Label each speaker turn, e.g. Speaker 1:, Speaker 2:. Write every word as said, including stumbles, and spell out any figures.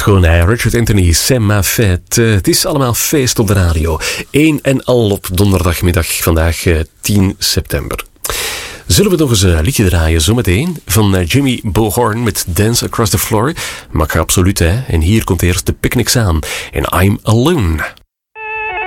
Speaker 1: gewoon, hè? Richard Anthony, C'est ma fête. Uh, het is allemaal feest op de radio. Eén en al op donderdagmiddag, vandaag uh, tien september. Zullen we nog eens een liedje draaien zometeen van uh, Jimmy Bohorn met Dance Across the Floor? Mag absoluut, hè? En hier komt eerst de Picnics aan en I'm Alone.